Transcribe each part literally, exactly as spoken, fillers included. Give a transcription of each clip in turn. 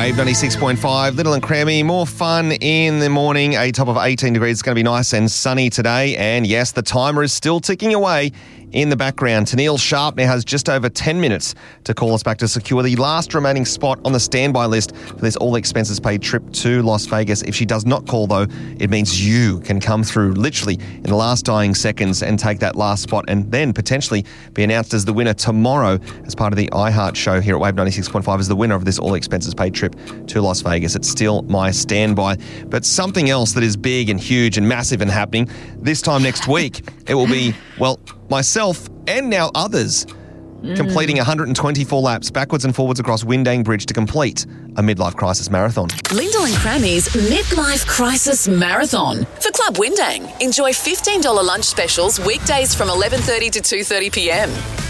Wave ninety-six point five, Little and Crammy. More fun in the morning. A top of eighteen degrees. It's going to be nice and sunny today. And yes, the timer is still ticking away in the background. Tennille Sharp now has just over ten minutes to call us back to secure the last remaining spot on the standby list for this all-expenses-paid trip to Las Vegas. If she does not call, though, it means you can come through literally in the last dying seconds and take that last spot and then potentially be announced as the winner tomorrow as part of the iHeart show here at Wave ninety-six point five as the winner of this all-expenses-paid trip to Las Vegas. It's still my standby. But something else that is big and huge and massive and happening this time next week, it will be, well, myself and now others mm. completing one hundred twenty-four laps backwards and forwards across Windang Bridge to complete a midlife crisis marathon. Lyndall and Crammy's Midlife Crisis Marathon. For Club Windang, enjoy fifteen dollars lunch specials weekdays from eleven thirty to two thirty p m.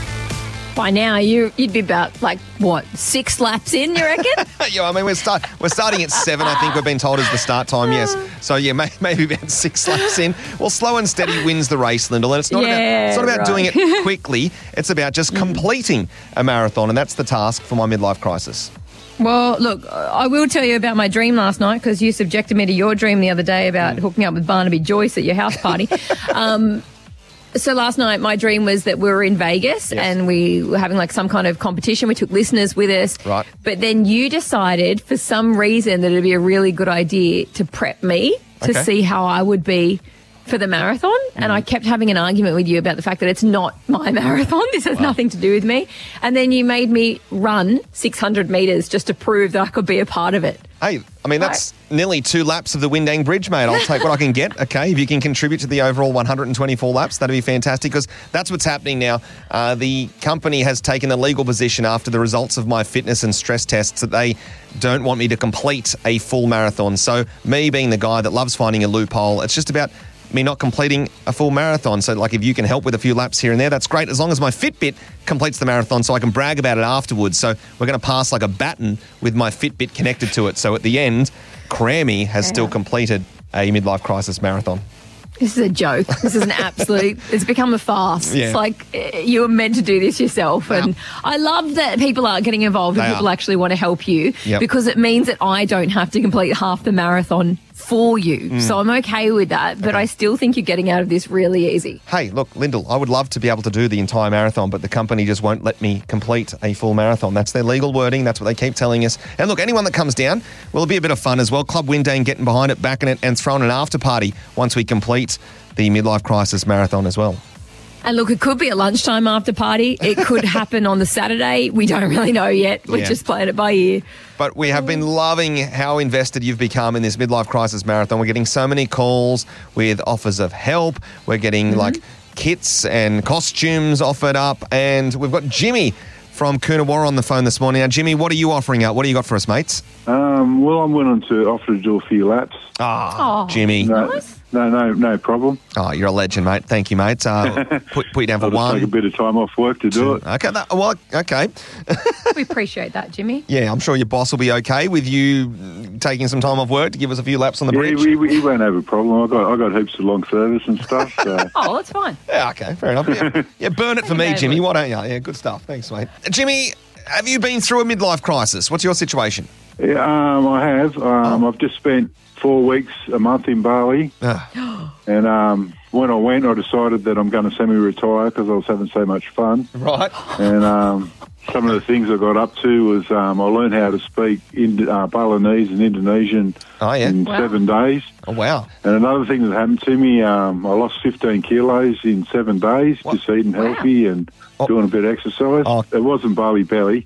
By now, you, you'd be about, like, what, six laps in, you reckon? yeah, I mean, we're, start, we're starting at seven, I think we've been told is the start time, yes. So, yeah, may, maybe about six laps in. Well, slow and steady wins the race, Lyndall, and it's not yeah, about, it's not about right. doing it quickly. It's about just completing a marathon, and that's the task for my midlife crisis. Well, look, I will tell you about my dream last night because you subjected me to your dream the other day about mm. hooking up with Barnaby Joyce at your house party. um So last night, my dream was that we were in Vegas yes. and we were having like some kind of competition. We took listeners with us. Right. But then you decided for some reason that it'd be a really good idea to prep me to okay. see how I would be for the marathon. Mm. And I kept having an argument with you about the fact that it's not my marathon. This has wow. nothing to do with me. And then you made me run six hundred metres just to prove that I could be a part of it. Hey, I mean, that's right. nearly two laps of the Windang Bridge, mate. I'll take what I can get, okay? If you can contribute to the overall one hundred twenty-four laps, that'd be fantastic because that's what's happening now. Uh, the company has taken the legal position after the results of my fitness and stress tests that they don't want me to complete a full marathon. So me being the guy that loves finding a loophole, it's just about me not completing a full marathon. So, like, if you can help with a few laps here and there, that's great, as long as my Fitbit completes the marathon so I can brag about it afterwards. So we're going to pass like a baton with my Fitbit connected to it. So at the end, Crammy has yeah. still completed a midlife crisis marathon. This is a joke. This is an absolute, it's become a farce. Yeah. It's like you were meant to do this yourself. And yeah. I love that people are getting involved and they people are. actually want to help you yep. because it means that I don't have to complete half the marathon for you. Mm. So I'm okay with that, but okay. I still think you're getting out of this really easy. Hey, look, Lyndall, I would love to be able to do the entire marathon, but the company just won't let me complete a full marathon. That's their legal wording. That's what they keep telling us. And look, anyone that comes down, will be a bit of fun as well. Club Windang getting behind it, backing it, and throwing an after party once we complete the midlife crisis marathon as well. And look, it could be a lunchtime after party. It could happen on the Saturday. We don't really know yet. We're yeah. just playing it by ear. But we have been loving how invested you've become in this midlife crisis marathon. We're getting so many calls with offers of help. We're getting mm-hmm. like kits and costumes offered up. And we've got Jimmy from Coonawarra on the phone this morning. Now, Jimmy, what are you offering up? What do you got for us, mates? Um, well, I'm willing to offer to do a few laps. Ah, oh, Jimmy. No, nice. no, no, no problem. Oh, you're a legend, mate. Thank you, mate. Uh, put, put you down for I'll one. Take a bit of time off work to do it. Okay, that, well, okay. We appreciate that, Jimmy. Yeah, I'm sure your boss will be okay with you taking some time off work to give us a few laps on the yeah, bridge. Yeah, he, he won't have a problem. I got, I got heaps of long service and stuff. So. Oh, that's fine. Yeah, okay, fair enough. Yeah, yeah burn it for me, Jimmy. Why don't you? Yeah, good stuff. Thanks, mate. Jimmy, have you been through a midlife crisis? What's your situation? Yeah, um, I have. Um, oh. I've just spent four weeks, a month in Bali. Ah. And um, when I went, I decided that I'm going to semi-retire because I was having so much fun. Right. And um, some of the things I got up to was um, I learned how to speak in, uh, Balinese and Indonesian oh, yeah. in wow. seven days. Oh, wow. And another thing that happened to me, um, I lost fifteen kilos in seven days, what? just eating wow. healthy and oh. doing a bit of exercise. Oh. It wasn't Bali belly.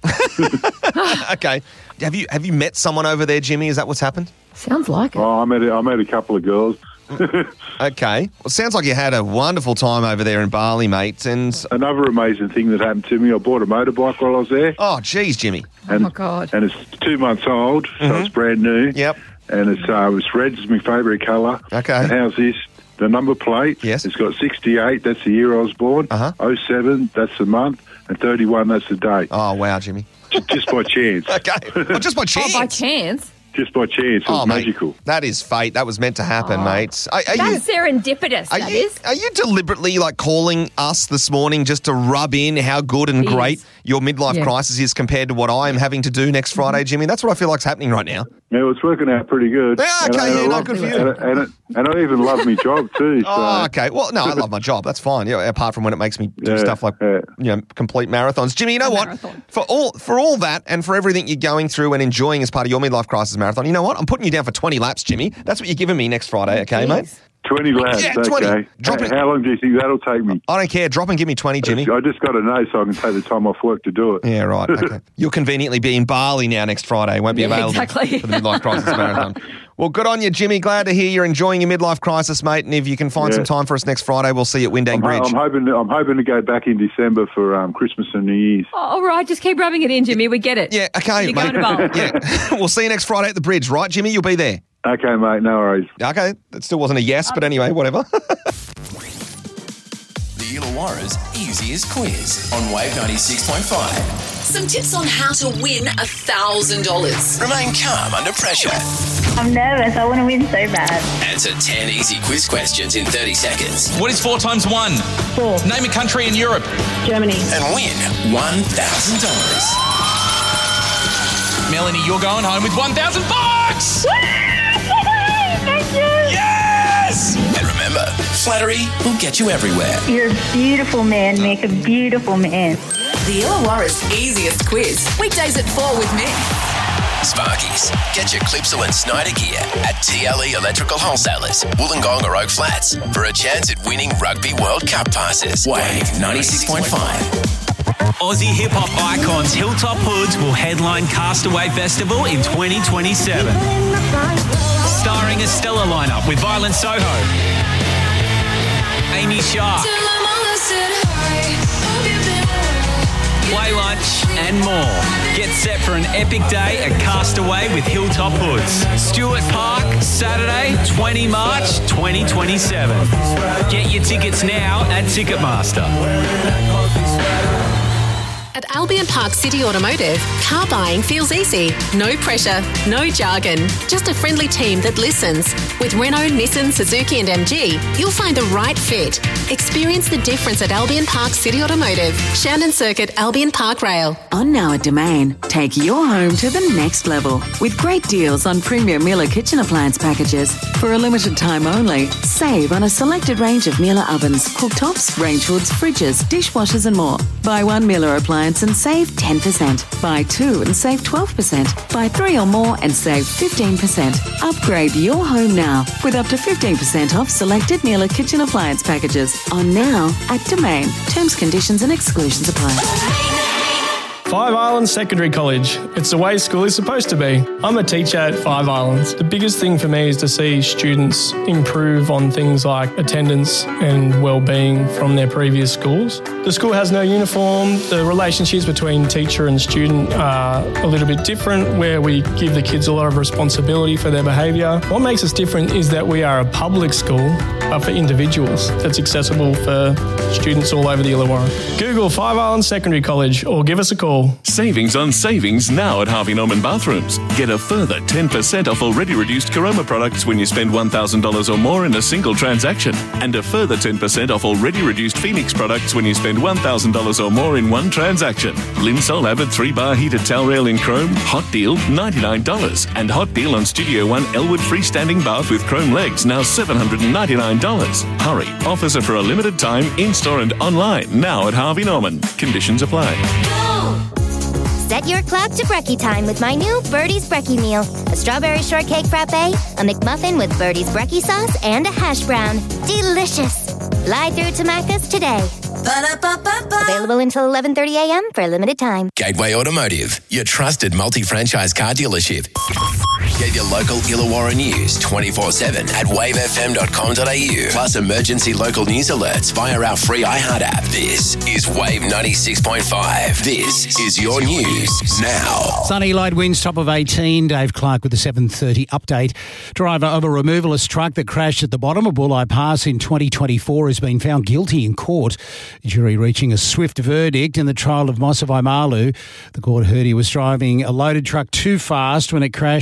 Okay. Have you have you met someone over there, Jimmy? Is that what's happened? Sounds like it. Oh, I met a, I met a couple of girls. Okay. Well, sounds like you had a wonderful time over there in Bali, mate. And another amazing thing that happened to me, I bought a motorbike while I was there. Oh, geez, Jimmy. And, oh, my God. And it's two months old, so mm-hmm. it's brand new. Yep. And it's, uh, it's red, it's my favourite colour. Okay. And how's this? The number plate, yes. It's got sixty-eight, that's the year I was born. Uh-huh. oh seven, that's the month. And thirty-one, that's the date. Oh, wow, Jimmy. Just, just by chance. Okay. Well, just by chance. Oh, by chance? Just by chance. It was oh, magical. Mate, that is fate. That was meant to happen, oh. mate. Are, are That's you, serendipitous, are that you, is. Are you deliberately, like, calling us this morning just to rub in how good and He great is. your midlife Yeah. crisis is compared to what I'm having to do next Friday, Jimmy. That's what I feel like's happening right now. Yeah, it's working out pretty good. Yeah, okay, and, I- and yeah, I no, love- good for you. And, and, and, and I even love my job too. So. Oh, okay. Well, no, I love my job. That's fine. Yeah, apart from when it makes me do Yeah, stuff like yeah. you know complete marathons. Jimmy, you know A what? marathon. For all for all that and for everything you're going through and enjoying as part of your midlife crisis marathon, you know what? I'm putting you down for twenty laps, Jimmy. That's what you're giving me next Friday, okay, Jeez. mate? twenty laps, Yeah, twenty. okay. Drop How, it. how long do you think that'll take me? I don't care. Drop and give me twenty, Jimmy. I just got to know so I can take the time off work to do it. Yeah, right. Okay. You'll conveniently be in Bali now next Friday. Won't be Yeah, available exactly. for the midlife crisis marathon. Well, good on you, Jimmy. Glad to hear you're enjoying your midlife crisis, mate. And if you can find Yeah. some time for us next Friday, we'll see you at Windang I'm, ho- Bridge. I'm hoping. To, I'm hoping to go back in December for um, Christmas and New Year's. Oh, all right, just keep rubbing it in, Jimmy. We get it. Yeah, okay, You're mate. going to Bali. Yeah, we'll see you next Friday at the bridge, right, Jimmy? You'll be there. Okay, mate. No worries. Okay, that still wasn't a yes, but anyway, whatever. The Illawarra's easiest quiz on Wave ninety-six point five. Some tips on how to win one thousand dollars. Remain calm under pressure. I'm nervous. I want to win so bad. Answer ten easy quiz questions in thirty seconds. What is four times one? Four. Name a country in Europe. Germany. And win one thousand dollars. Melanie, you're going home with one thousand bucks! Thank you. Yes! And remember, flattery will get you everywhere. You're a beautiful man, Mick. A beautiful man. The Illawarra's easiest quiz. Weekdays at four with Mick. Sparkies, get your Clipsal and Snyder gear at T L E Electrical Wholesalers, Wollongong or Oak Flats for a chance at winning Rugby World Cup passes. Wave ninety-six point five. Aussie hip-hop icons Hilltop Hoods will headline Castaway Festival in twenty twenty-seven. Starring a stellar lineup with Violent Soho, Amy Shark, Play Lunch and more. Get set for an epic day at Castaway with Hilltop Hoods. Stuart Park, Saturday, the twentieth of March, twenty twenty-seven. Get your tickets now at Ticketmaster. At Albion Park City Automotive, car buying feels easy. No pressure, no jargon, just a friendly team that listens. With Renault, Nissan, Suzuki and M G, you'll find the right fit. Experience the difference at Albion Park City Automotive, Shannon Circuit, Albion Park Rail. On now at Domain, take your home to the next level with great deals on premium Miele kitchen appliance packages. For a limited time only, save on a selected range of Miele ovens, cooktops, range hoods, fridges, dishwashers and more. Buy one Miele appliance and save ten percent. Buy two and save twelve percent. Buy three or more and save fifteen percent. Upgrade your home now with up to fifteen percent off selected Miele kitchen appliance packages. On now at Domain. Terms, conditions and exclusions apply. Five Islands Secondary College. It's the way school is supposed to be. I'm a teacher at Five Islands. The biggest thing for me is to see students improve on things like attendance and well-being from their previous schools. The school has no uniform. The relationships between teacher and student are a little bit different, where we give the kids a lot of responsibility for their behaviour. What makes us different is that we are a public school, but for individuals, that's accessible for students all over the Illawarra. Google Five Islands Secondary College or give us a call. Savings on savings now at Harvey Norman Bathrooms. Get a further ten percent off already reduced Caroma products when you spend one thousand dollars or more in a single transaction. And a further ten percent off already reduced Phoenix products when you spend one thousand dollars or more in one transaction. Linsol Avid three bar heated towel rail in chrome, hot deal ninety-nine dollars. And hot deal on Studio One Elwood freestanding bath with chrome legs, now seven hundred ninety-nine dollars. Hurry, offers are for a limited time, in-store and online, now at Harvey Norman. Conditions apply. Set your clock to brekkie time with my new Birdie's Brekkie Meal. A strawberry shortcake frappe, a McMuffin with Birdie's Brekkie sauce, and a hash brown. Delicious. Fly through to Macca's today. Ba-da-ba-ba-ba. Available until eleven thirty a.m. for a limited time. Gateway Automotive, your trusted multi-franchise car dealership. Get your local Illawarra news twenty-four seven at wave f m dot com dot a u. Plus emergency local news alerts via our free iHeart app. This is Wave ninety-six point five. This is your news now. Sunny, light winds, top of eighteen. Dave Clark with the seven thirty update. Driver of a removalist truck that crashed at the bottom of Bulli Pass in twenty twenty-four has been found guilty in court. Jury reaching a swift verdict in the trial of Mosavai Malu. The court heard he was driving a loaded truck too fast when it crashed into a B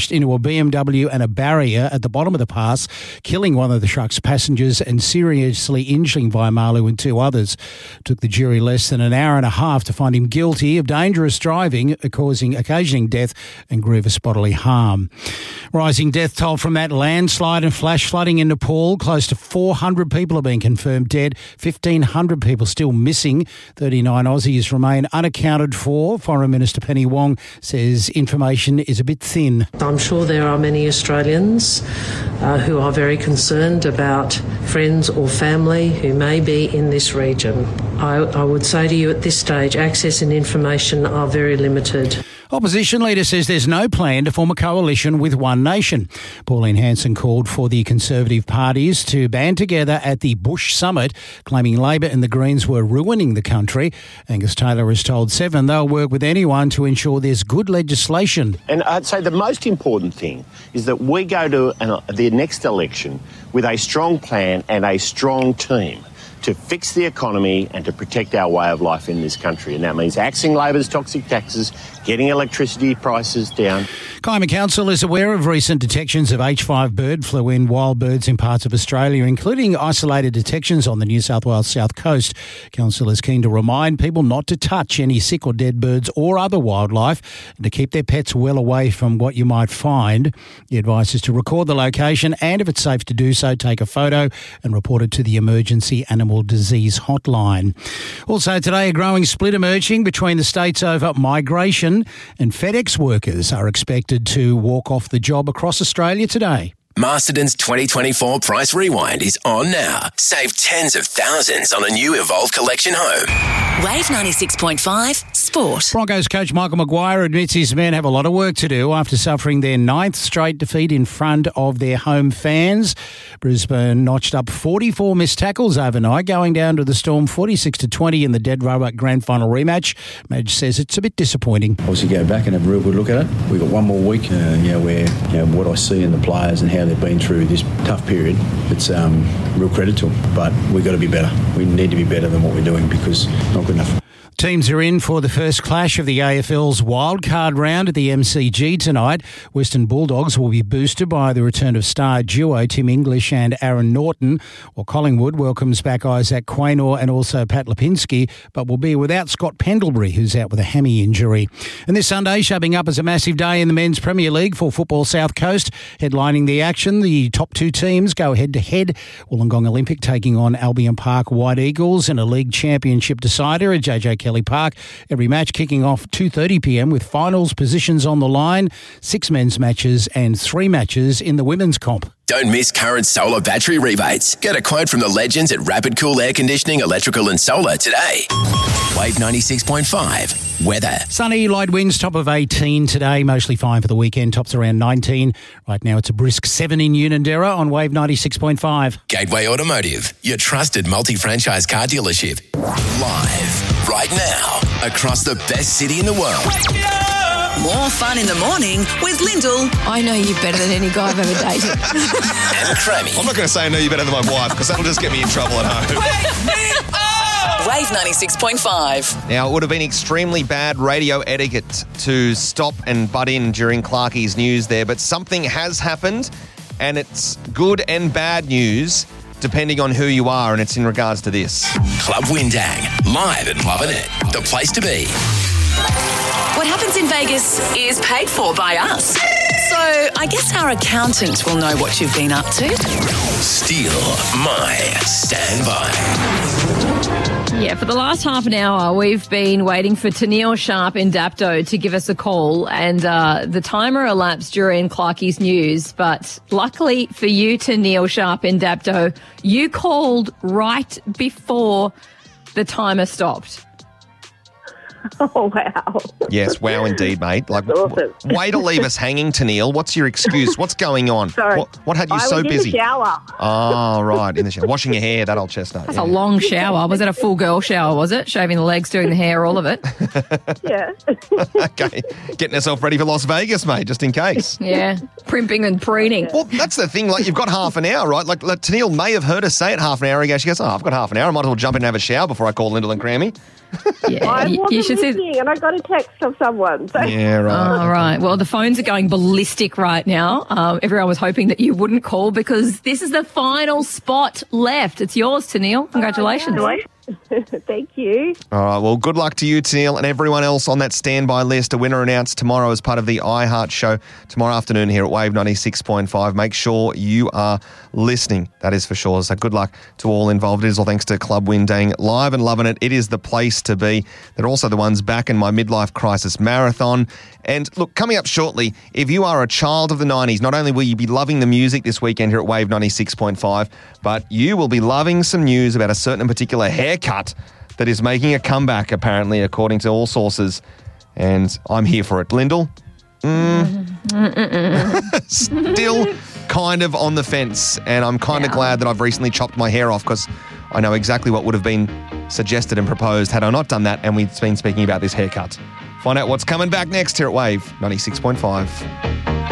B M W and a barrier at the bottom of the pass, killing one of the truck's passengers and seriously injuring Vaimalu and two others. It took the jury less than an hour and a half to find him guilty of dangerous driving, causing occasioning death and grievous bodily harm. Rising death toll from that landslide and flash flooding in Nepal. Close to four hundred people have been confirmed dead, fifteen hundred people still missing. thirty-nine Aussies remain unaccounted for. Foreign Minister Penny Wong says information is a bit thin. I'm sure there are many Australians uh, who are very concerned about friends or family who may be in this region. I, I would say to you at this stage, access and information are very limited. Opposition leader says there's no plan to form a coalition with One Nation. Pauline Hanson called for the Conservative parties to band together at the Bush Summit, claiming Labor and the Greens were ruining the country. Angus Taylor has told Seven they'll work with anyone to ensure there's good legislation. And I'd say the most important thing is that we go to an, the next election with a strong plan and a strong team to fix the economy and to protect our way of life in this country. And that means axing Labor's toxic taxes, getting electricity prices down. Kiama Council is aware of recent detections of H five bird flu in wild birds in parts of Australia, including isolated detections on the New South Wales south coast. Council is keen to remind people not to touch any sick or dead birds or other wildlife and to keep their pets well away from what you might find. The advice is to record the location and, if it's safe to do so, take a photo and report it to the Emergency Animal Disease Hotline. Also today, a growing split emerging between the states over migration, and FedEx workers are expected to walk off the job across Australia today. Masterton's twenty twenty-four Price Rewind is on now. Save tens of thousands on a new Evolve Collection home. Wave ninety-six point five Sport. Broncos coach Michael Maguire admits his men have a lot of work to do after suffering their ninth straight defeat in front of their home fans. Brisbane notched up forty-four missed tackles overnight, going down to the Storm forty-six to twenty in the Dead Rubber Grand Final rematch. Madge says it's a bit disappointing. Obviously go back and have a real good look at it. We've got one more week, uh, you know, where you know, what I see in the players and how they've been through this tough period, it's um, real credit to them. But we've got to be better. We need to be better than what we're doing because it's not good enough. Teams are in for the first clash of the A F L's wildcard round at the M C G tonight. Western Bulldogs will be boosted by the return of star duo Tim English and Aaron Norton, while Collingwood welcomes back Isaac Quaynor and also Pat Lipinski, but will be without Scott Pendlebury, who's out with a hammy injury. And this Sunday, shaping up as a massive day in the Men's Premier League for Football South Coast. Headlining the action, the top two teams go head-to-head. Wollongong Olympic taking on Albion Park White Eagles in a league championship decider at J J Kelly Park. Every match kicking off two thirty p m with finals positions on the line, six men's matches and three matches in the women's comp. Don't miss current solar battery rebates. Get a quote from the legends at Rapid Cool Air Conditioning, Electrical and Solar today. Wave ninety-six point five. Weather. Sunny, light winds, top of eighteen today. Mostly fine for the weekend, tops around nineteen. Right now it's a brisk seven in Unanderra on Wave ninety-six point five. Gateway Automotive, your trusted multi-franchise car dealership. Live, right now, across the best city in the world. More fun in the morning with Lyndall. I know you better than any guy I've ever dated. And Crammy. I'm not going to say I know you better than my wife because that'll just get me in trouble at home. Wave ninety-six point five. Now, it would have been extremely bad radio etiquette to stop and butt in during Clarkie's news there, but something has happened, and it's good and bad news depending on who you are, and it's in regards to this. Club Windang, live at Lovin' It, the place to be. What happens in Vegas is paid for by us. So I guess our accountant will know what you've been up to. Steal my standby. Yeah, for the last half an hour, we've been waiting for Tennille Sharp in Dapto to give us a call, and uh, the timer elapsed during Clarkie's news. But luckily for you, Tennille Sharp in Dapto, you called right before the timer stopped. Oh, wow. Yes, wow indeed, mate. Like, awesome. w- way to leave us hanging, Tennille. What's your excuse? What's going on? Sorry. What, what had you I so was busy? in the shower. Oh, right, in the shower. Washing your hair, that old chestnut. That's yeah. a long shower. Was that a full girl shower, was it? Shaving the legs, doing the hair, all of it? Yeah. Okay, getting herself ready for Las Vegas, mate, just in case. Yeah, primping and preening. Well, that's the thing. Like, you've got half an hour, right? Like, like Tennille may have heard us say it half an hour ago. She goes, oh, I've got half an hour. I might as well jump in and have a shower before I call Lyndall and Crammy. Yeah, I you- wasn't you should see- listening, and I got a text from someone. So. Yeah, right. All right. Well, the phones are going ballistic right now. Um, everyone was hoping that you wouldn't call because this is the final spot left. It's yours, Tennille. Congratulations. Thank you. All right, well, good luck to you, Tennille, and everyone else on that standby list. A winner announced tomorrow as part of the iHeart Show tomorrow afternoon here at Wave ninety-six point five. Make sure you are listening, that is for sure. So good luck to all involved. It is all thanks to Club Windang. Live and loving it. It is the place to be. They're also the ones back in my midlife crisis marathon. And look, coming up shortly, if you are a child of the nineties, not only will you be loving the music this weekend here at Wave ninety-six point five, but you will be loving some news about a certain and particular haircut that is making a comeback, apparently, according to all sources. And I'm here for it. Lyndall? Mm, still kind of on the fence. And I'm kind of glad that I've recently chopped my hair off because I know exactly what would have been suggested and proposed had I not done that. And we've been speaking about this haircut. Find out what's coming back next here at Wave ninety-six point five.